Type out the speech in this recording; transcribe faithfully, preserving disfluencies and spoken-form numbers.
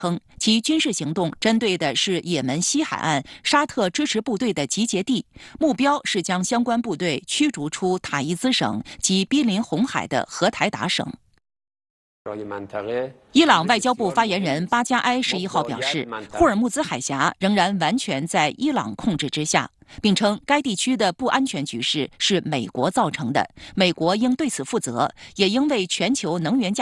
称，其军事行动针对的是也门西海岸沙特支持部队的集结地，目标是将相关部队驱逐出塔伊兹省及毗邻红海的荷台达省。伊朗外交部发言人巴加埃十一号表示，霍尔木兹海峡仍然完全在伊朗控制之下，并称该地区的不安全局势是美国造成的，美国应对此负责，也应为全球能源价